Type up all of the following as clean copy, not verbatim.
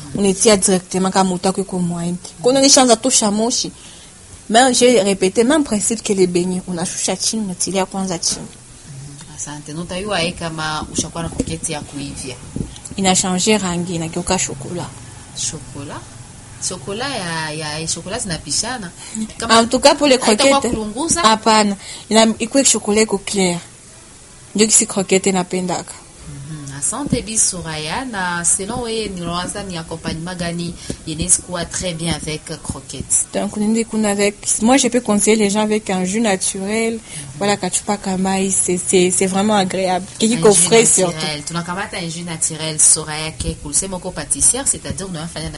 unetia directement kama utaki kwa mwindi. Kuna nishaanza tosha moshi. Mais j'ai répété même principe que les beignets, unashusha chini unatilia kwanza chini. Asante. Notayua kama ushakuwa na koketi ya kuivia. Ina changer rangi inageuka chocolat. Chocolat? Chocolat ya chocolat zinapishana. Kama en tout cas pour les croquettes. Hapana. Ikuwe chocolat iko clair. Ndio kisi croquette napendaka. Asante bi Soraya na selon wewe niloanza ni accompagnement gani yenezi kuwa très bien avec croquettes. Donc moi je peux conseiller les gens avec un jus naturel, voilà kachupa kamai, c'est vraiment agréable. Kiko frais surtout. Tunakamata un jus naturel Soraya ke kusema ko pâtissière, c'est-à-dire unafanya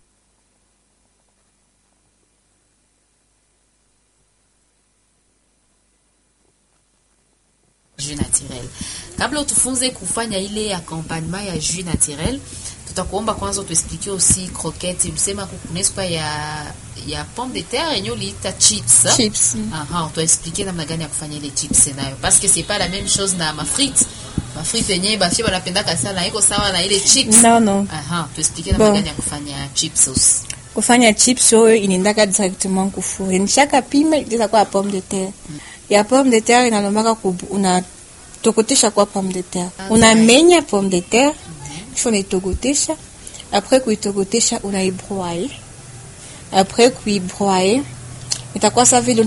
jus naturel. Kabla utufunze kufanya ile accompagnement ya jus naturel, tutakuomba kwanza utuexplique aussi croquette. Msema kukunespa ya pomme de terre yenye uliita chips. Chips. Aha, tu expliquer namna gani ya kufanya ile chips nayo. Parce que c'est pas la même chose na ma frites. Ma frites yenye bafie banapendaka sana iko sawa na ile chips. Non. Aha, tu expliquer namna gani ya kufanya chips aussi. Kufanya chips inaendaka directement kufuri. Nishaka pima itakuwa kwa pomme de terre. Ya pomme de terre inalombaka tokotesha kwa pomme de terre. Unamenya pomme de terre, kisha unaitogotesha. Après kuitogotesha unaibroyer. Après kuibroyer, itakuwa sawa vile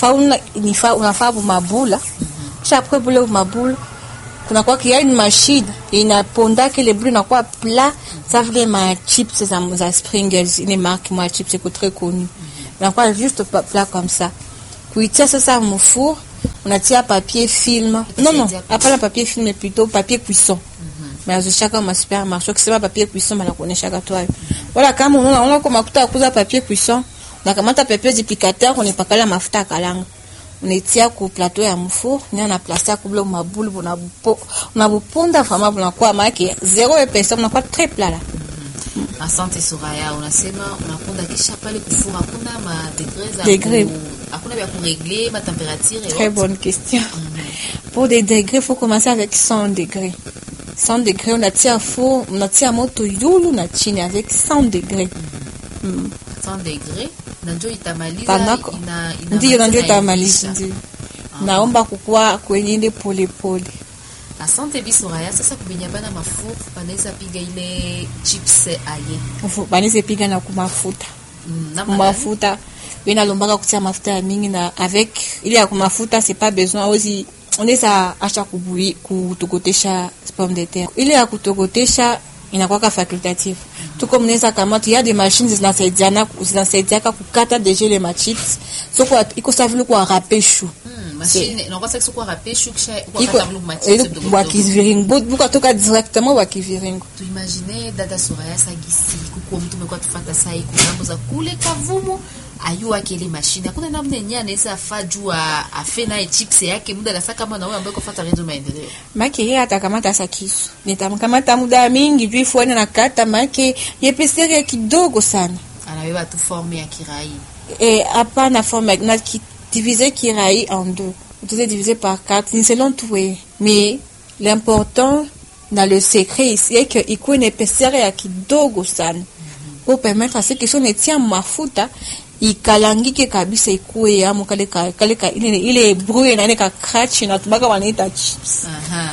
unafaa mabula. Kisha après bule mabula, kuna kwa kia une machine inaponda que les boules inakuwa plat, ça vile ma chips za Springles, une marque moi chips c'est très connu. Inakuwa juste plat comme ça. Kuitia sasa mu four, unatia papier film. Non, hapana papier film mais plutôt papier cuisson. Mais chacun ma supermarché qui sema papier cuisson mala kuonesha katwayo. Wala kama unaona kwa makuta kuza papier cuisson, unakamata papier duplicateur unapakala mafuta kalanga. Unatia ku plateau ya mfour, na placer ku blo mabulu unabuponda vraiment unakuwa maki zéro épaisseur unakuwa très plat là. Asante Soraya, unasema unaponda kisha pale kufura kuna ma degrés. Hakuna vya kurégler ma température. Très bonne question. Pour des degrés, il faut commencer avec 100 degrés. 100 degrés, on attire four, on attire moto yulu na chini avec 100 degrés. 100 degrés, ndio itamaliza ndio itamaliza. Naomba kukua kwenye ile pole pole. Asante bi Soraya, sasa kubinyabana mafuta banaweza piga ile chips aye. Banaweza piga na kumafuta. Mafuta inalombaka kutia mafuta mingi na avec ile ya kumafuta c'est pas besoin aussi unaweza acha kutogotesha pomme de terre. Ile ya kutogotesha inakuwa facultative. Tuko mnaweza kama tu ya des machines zinasaidiaka kukata déjà les chips. Soko iko savile kwa râper chou. Machine inakuwa sasa kwa râper chou kisha kwa kata blue chips de kiviringo. Buka toka directement wa kiviringo. Tu imagine dada Soraya sagisi kuko mtu mekwa tufata sai kunambo za kule Kavumu. Ayua kile machine hakuna namna yenyewe anaweza afajua afena chips yake muda la saka kama na wewe ambaye kufuata redio maendeleo. Maki yeye atakamata sakisu. Nitamkamata muda mingi juu ifuane na kata maki yepesere kidogo sana. Anabeba tu forme ya kirai. Hapana forme na diviser kirai en deux. Vous devez diviser par 4 ni selon toi. Mais l'important dans le secret ici est que iko une épaisseur ya kidogo sana. Pour permettre à ce que son etia mafuta ikalangike kabisa ikuwe ya mukale ile bruit na neka crash na tubaka wanaita chips.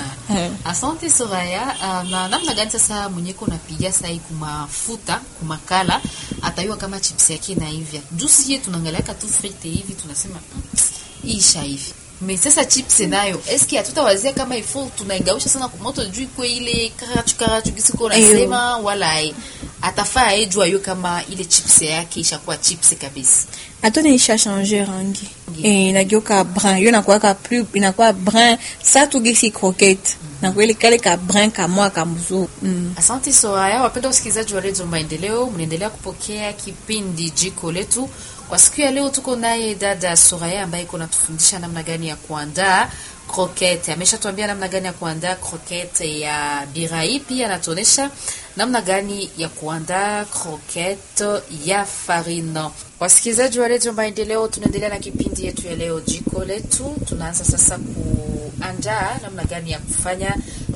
Asante Soraya, na namna gani sasa mwenyeko unapiga sasa kumafuta kumakala atayua kama chips yake na hivya. Juice yetu tunaangalia tu frite hivi tunasema isha hivi. Mais sasa chips nayo eski hatutawazia kama ifo tunaigausha sana kwa moto juu kwa ile karachu kisiko unasema wala atafaa ejua yo kama ile chips yake ishakuwa chips kabisa. Atone isha changer rangi. Inageuka brun, yo nakuwa plus inakuwa brun sa tu gisi croquette. Na kweli kale ka brun kama kamzu. Asante Soraya, wapenda usikizaji wa Radio Maendeleo, mnaendelea kupokea kipindi Jiko Letu. Kwa siku ya leo tuko naye dada Soraya ambaye iko tufundisha namna gani ya kuandaa croquette. Ameshatuambia namna gani ya kuandaa croquette ya birai, pia anatuonesha namna gani ya kuandaa croquette ya farine. Wasikilizaji wa Radio Maendeleo, tunaendelea na kipindi yetu ya leo Jiko Letu. Tunaanza sasa kuandaa namna gani ya kufanya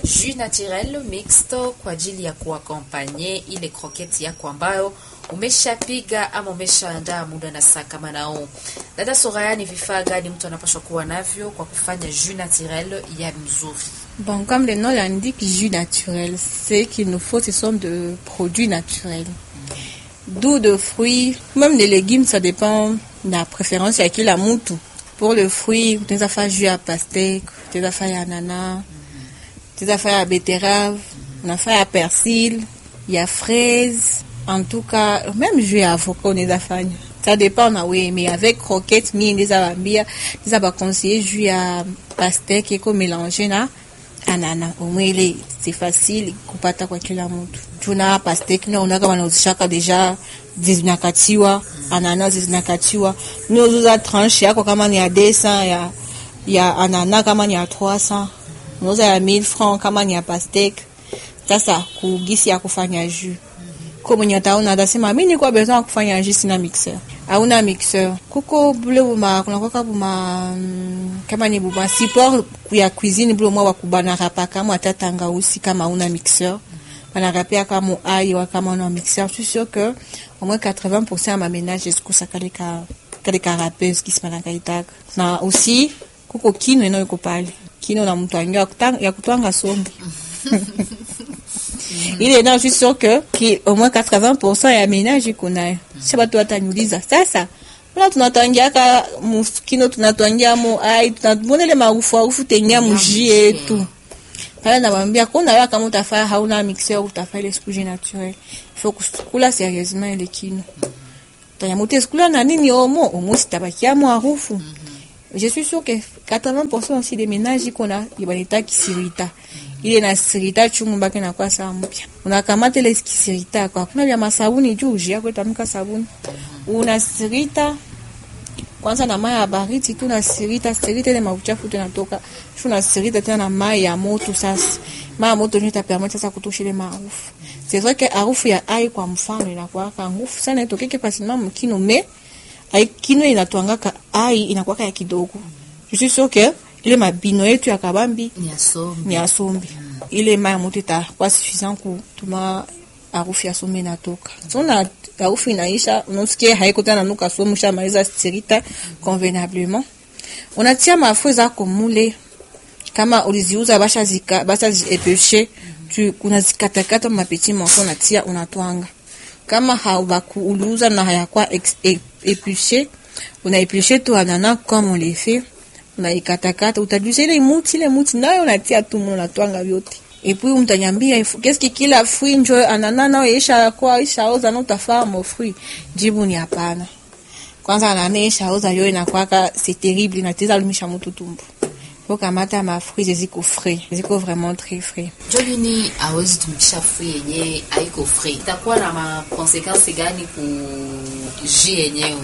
jus naturel mixto kwa ajili ya kuakompanye ile kroketi yako ambayo umeshapiga ama umeshaandaa muda na saa kama nao. Dada Soraya, ni vifaa gani mtu anapaswa kuwa navyo kwa kufanya jus naturel ya mzuri? Bon, comme le nom l'indique, jus naturel, ce qu'il nous faut, ce sont de produits naturels. D'où de fruits, même les légumes, ça dépend de la préférence à qui la moutou. Pour le fruit, tu as fait jus à pastèque, tu as fait à ananas, tu as fait à betterave, on a fait à persil, il y a fraise. En tout cas, même jus à avocat, on les a fait. Ça dépend, oui, mais avec croquettes, on les a conseillé jus à pastèque et qu'on mélange là. Ananas, au moins c'est facile kupata kwa kila mtu. Tuna pastèque na unaka wanauzishaka deja zinakatiwa, ananas zinakatiwa. Unauza tranche yako kama ni ya 200 ya ananas, kama ni ya 300. Unauza ya 1000 francs kama ni ya pastèque. Sasa kugisi ya kufanya jus. Kama nyataona atasema mimi niko besoin kufanya jus na mixeur. Hauna mixeur. Kuko bule buma kuna kwa buma kama ni buma support ya cuisine bule mwa wakubana rapa kama atatanga usi kama una mixeur. Bana rapia kama ai wa kama una mixeur. Je suis sûr que au moins 80% ma ménage est ça kalika rappeuse qui se manakaitaka. Na aussi kuko kino ino yuko pale. Kino na mtu angia ya kutwanga sombe. Il est là, je suis sûr que au moins 80% ya ménage kuna. Sasa watu watanyuliza. Sasa Muna tunatangia ka muskino tunatangia mo ai tunabona ile maarufu tengia muji yetu. Pale namwambia kuna wewe kama utafanya hauna mixeur utafanya ile scoujin naturel. Il faut kula sérieusement ile kino. Tanyamote skula na nini omo sitabakia maarufu. Je suis sûr que 80% aussi des ménages qu'on a ibanita kisirita. Ile na sirita chumu mbaki na kwa saa mpya. Unakamata ile kisirita kwa kuna vya masabuni juu ujia kwa tamka sabuni. Una sirita kwanza na mai ya baridi tu na sirita ile mauchafu tunatoka. Tuna sirita tena na mai ya moto sasa. Mai ya moto ndio permettre sasa kutosha ile maarufu. C'est vrai que harufu ya ai kwa mfano inakuwa ngufu sana itokeke facilement mkino mais ai kino inatuangaka ai inakuwa ya kidogo. Je suis sûr que ile mabino yetu ya kabambi ni asombi. Ile mai moto itakuwa suffisant kutuma harufu ya sombe natoka. Tuna harufu inaisha, unasikia haiko tena nuka somo shamaliza stirita convenablement. Unatia mafuta zako mule kama uliziuza basha epeshe, tu unazikatakata mapeti morceau unatia unatwanga. Kama haubakuuza na hayakuwa epeshe, unaepeshe tu anana comme on les fait. Unaikatakata utajuza ile muti nayo unatia tu unatwanga vyote. Et puis mtanyambia qu'est-ce que kila fruit njo anana isha oza na utafaa mo fruit jibu ni hapana. Kwanza anana isha oza yo inakwaka c'est terrible inateza lumisha mtu tumbo. Faut kamata ma fruits ziko frais ziko vraiment très frais. Jolini awezi tumikisha fruit yenye haiko frais itakuwa na ma conséquences gani ku jus yenyewe?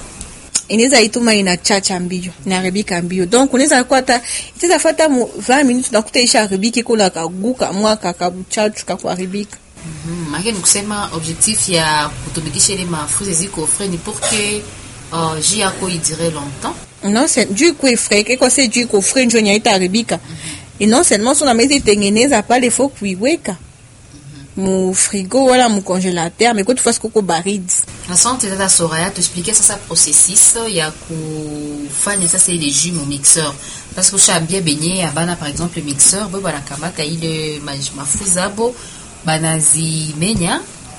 Inaweza ituma inachacha mbio, inaharibika mbio. Donc unaweza kuata itaweza fuata 20 minutes na kuta isharibiki kuna kaguka mwaka kabuchachu kakuharibika. Maana nikusema objectif ya kutumikisha ile mafruits ziko frais ni pour que jus yako idire longtemps. Non, c'est jus ko frais, kwa c'est jus ko frais njo nyaita haribika. Et non seulement son amezi tengeneza pale faut kuiweka mu frigo wala mu congélateur mais quand tu fasses coco baridi. Asante dada Soraya tu expliquer ça processus ya kufanya sasa ile jus mu mixeur parce que shabia benye abana par exemple le mixeur bo bana kamata ile mafuzabo banazi menya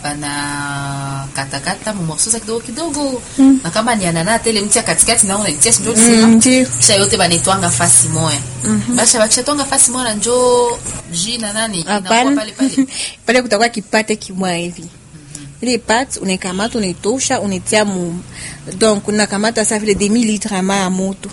bana katakata mu morceaux kidogo na kama ni anana tele mtia katikati na unaitia ndio sema kisha yote banetwanga fasi moya basha bakishatwanga fasi moya njo jina nani inakuwa pale kutakuwa kipate kimwa hivi ile pate unakamata unaitosha unatia donc unakamata ça fait 2000 litres à ma moto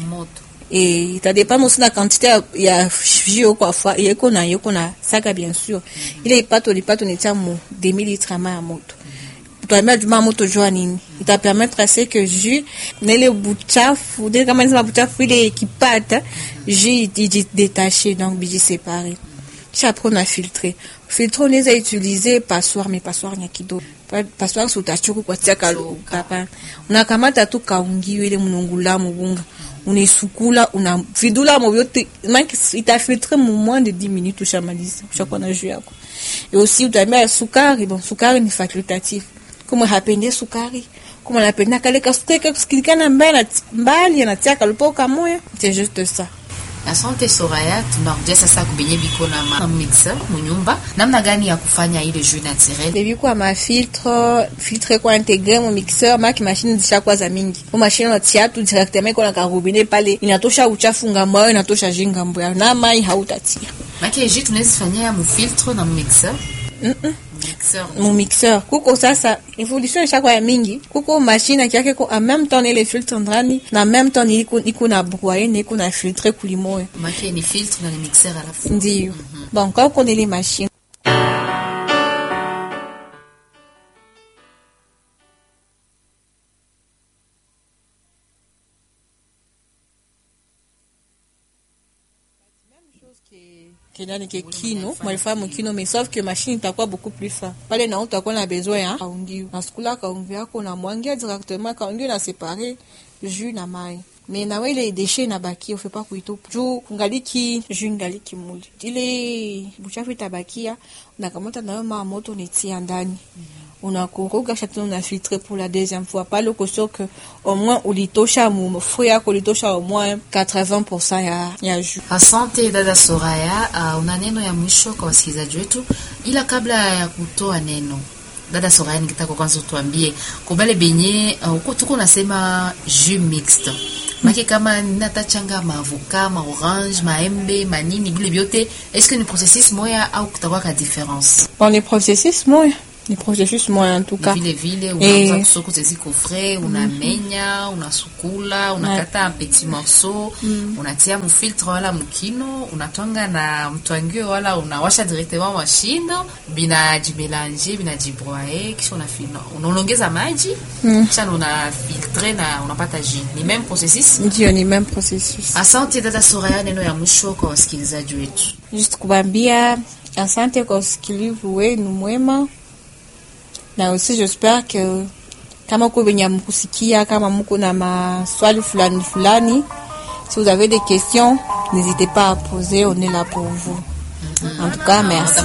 et ça dépend aussi de la quantité ya jus kwa fois yeko na saka bien sûr ile pate unatia 2000 litres à ma moto tuambia juma moto jua nini ita permettre à ce que jus nele buchafu dès kama nzima buchafu ile kipata jus détaché donc biji séparé kisha après on a filtré on les a utilisé passoire mais passoire nya kidogo passoire sutachuku kwa tia kapa unakamata tu kaungiwe ile munungula mubunga unaisukula, una vidula mobiote, manki itafiltre moins de 10 minutes ushamaliza, ushakuwa na jus yako. Et aussi utamia sukari, bon sukari ni facultatif. Kama hapende sukari, kama napenda kale kasteka kusikilikana mbali anatia kalipoka moya, c'est juste ça. Asante Soraya, tunarudia sasa kubenye biko na mixer munyumba. Namna gani ya kufanya ile jus naturel? Bebi kwa ma filtre kwa intégrer mon mixeur, maki machine zishakuwa za mingi. Kwa machine unatia tu directement kwa karubine pale, inatosha uchafu ngambo, inatosha jinga mboya. Na mai hautatia. Maki jus tunazifanyia mu filtre na mixer. Mon mixeur kuko sasa evolution ishakuwa ya mingi, kuko machine yake ko en même temps les filtres ndani na en même temps iko na broyer na iko na filtrer kulimoya. Maki ni filtre na mixeur à la fois. Ndio. Bon, quand on les machines Kenani ke kino, mwalifamu kino, mais sauf que machine itakuwa beaucoup plus fin. Pale na utakuwa na besoin ya kaungiu. Na sikula kaungiu yako na mwangia directement kaungiu na séparer jus na mai. Mais na wele déchets na baki, on fait pas kuitupa. Juu ngaliki jus ngaliki muli. Ile buchafu itabakia, unakamata na ma moto netia ndani. Unakoroga chaque on a filtré pour la deuxième fois. Pas le question que au moins ulitosha mu fruit yako ulitosha au moins 80% ya jus. Asante dada Soraya, una neno ya mwisho kwa wasikilizaji wetu, ila kabla ya kutoa neno dada Soraya, nikitaka kwanza tuambie kubale benye uko tuko nasema jus mixte. Maki kama ninatachanga maavocat, ma orange, maembe, manini bile biote, est-ce que ni processus moya au kutakuwa ka difference? Bon, les processus moya. Ni processus moya en tout cas. Vile unauza kusoko ziko frais, unamenya, unasukula, unakata petit morceau, unatia mu filtre wala mkino, unatwanga na mtwangio wala unawasha directement machine, binajimélanger, binajibroyer, kisha unaongeza maji, kisha unafiltre na unapata jus. Ni même processus? Ndio, ni même processus. Asante dada Soraya, neno ya mwisho kwa wasikilizaji wetu. Just kubambia asante kwa usikilivu wenu mwema. Na aussi j'espère que kama uko benye mkusikia, kama mko na maswali fulani, si vous avez des questions, n'hésitez pas à poser, on est là pour vous. En tout cas, merci.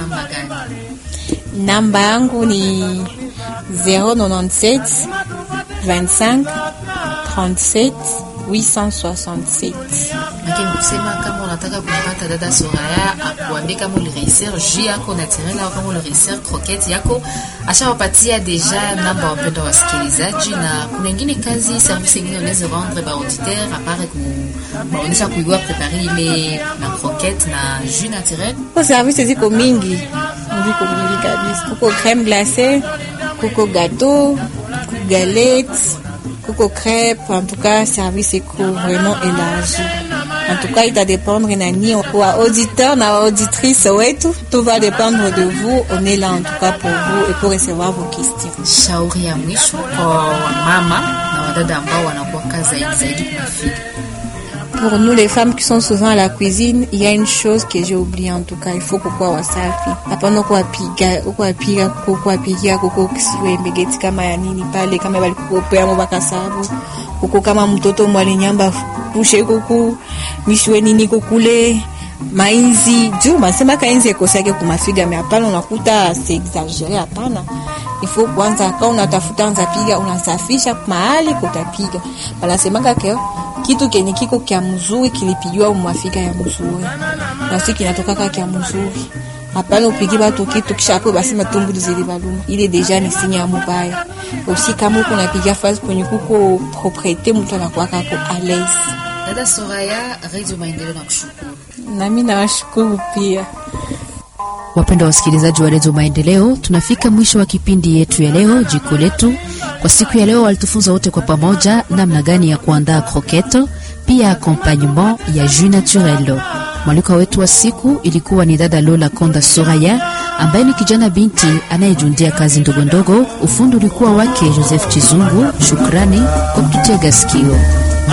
Namba yangu ni 097 25 37 867. Lakini kusema kama unataka kupata dada Soraya akuambie kama ulireisir jus yako naturel au kama ulireisir croquette yako, ashawapatia deja namba wapenda wasikilizaji, na kuna nyingine kazi service nyingine unaweza rendre ba auditeur apare kuonesha kuigua preparer ile na croquette na jus naturel. Kwa service ziko mingi kabisa. Kuko crème glacée, kuko gâteau, kuko galette, kuko crêpe. En tout cas, service est vraiment élargi. En tout cas, il va dépendre nani wa auditeur na auditrice wetu. Tout va dépendre de vous. On est là en tout cas pour vous et pour recevoir vos questions. Shauri ya mwisho kwa mama na wadada ambao wanakuwa kazi zaidi kufikia. Pour nous les femmes qui sont souvent à la cuisine, il y a une chose que j'ai oublié en tout cas, il faut kukua wasafi. Hapana kuapiga kuko kisiwe mbegeti kama ya nini pale, kama bali kukopea mbaka sabu. Kuko kama mtoto mwalinyamba pushe kuku mishwe nini kukule mainzi. Juu masema kainzi ekosake kumafiga me hapana unakuta c'est exagéré hapana. Il faut kwanza kama unatafuta anza piga unasafisha mahali kutapiga. Wanasemanga keo kitu kenye kiko kia mzuri kilipijua umafika ya mzuri. Na sisi kinatoka kia mzuri. Hapana upigi watu kitu kisha hapo basi matumbu zile baluma. Ile deja ni sinya ya mubaya. Aussi kama uko unapiga fasi kwenye kuko propriété mtu anakuwa kako à l'aise. Dada Soraya, Radio Maendeleo nakushukuru. Nami nawashukuru pia. Wapenda wasikilizaji wa Radio Maendeleo, tunafika mwisho wa kipindi yetu ya leo, jiko letu. Kwa siku ya leo walitufunza wote kwa pamoja namna gani ya kuandaa croquette, pia accompagnement ya jus naturel. Mwalika wetu wa siku ilikuwa ni dada Lola Konda Soraya, ambaye ni kijana binti anayejundia kazi ndogo ndogo. Ufundi ulikuwa wake Joseph Chizungu. Shukrani kwa kututega sikio.